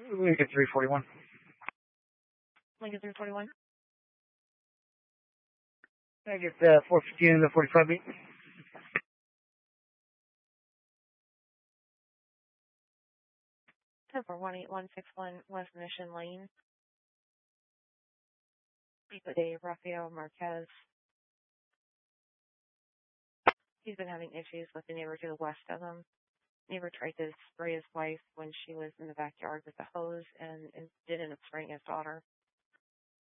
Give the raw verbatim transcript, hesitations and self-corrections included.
Lincoln three forty-one. Lincoln three forty-one. I get uh, four fifteen to forty-five beat. ten four one eight one six one West Mission Lane. Dave Rafael Marquez. He's been having issues with the neighbor to the west of him. Neighbor tried to spray his wife when she was in the backyard with a hose and, and did end up spraying his daughter.